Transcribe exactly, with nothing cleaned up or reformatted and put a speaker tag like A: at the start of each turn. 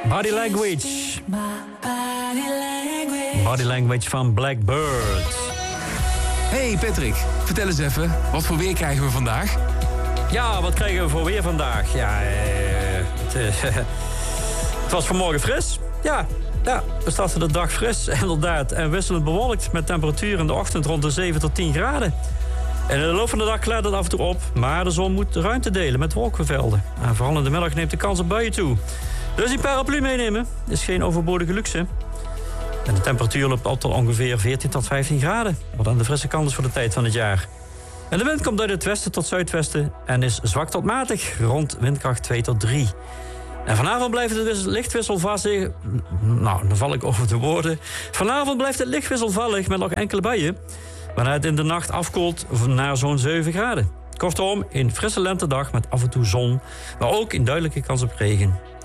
A: Body Language. Body Language van Blackbird.
B: Hey Patrick, vertel eens even, wat voor weer krijgen we vandaag?
A: Ja, wat krijgen we voor weer vandaag? Ja, eh, het, eh, het was vanmorgen fris. Ja, ja, we starten de dag fris, inderdaad. En wisselend bewolkt met temperatuur in de ochtend rond de zeven tot tien graden. En in de loop van de dag klaart het af en toe op. Maar de zon moet ruimte delen met wolkenvelden. En vooral in de middag neemt de kans op buien toe. Dus die paraplu meenemen is geen overbodige luxe. En de temperatuur loopt op tot ongeveer veertien tot vijftien graden. Wat aan de frisse kant is voor de tijd van het jaar. En de wind komt uit het westen tot zuidwesten en is zwak tot matig, rond windkracht twee tot drie. En vanavond blijft het licht wisselvallig. Nou, dan val ik over de woorden. Vanavond blijft het licht wisselvallig met nog enkele buien, waarna het in de nacht afkoelt naar zo'n zeven graden. Kortom, een frisse lentedag met af en toe zon, maar ook een duidelijke kans op regen.